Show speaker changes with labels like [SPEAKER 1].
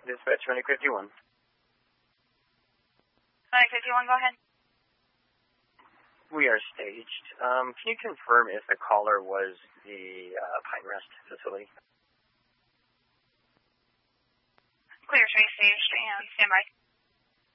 [SPEAKER 1] Dispatch Medic 51.
[SPEAKER 2] Medic 51, go ahead.
[SPEAKER 1] We are staged. Can you confirm if the caller was the Pine Rest facility?
[SPEAKER 2] Clear to be staged and standby.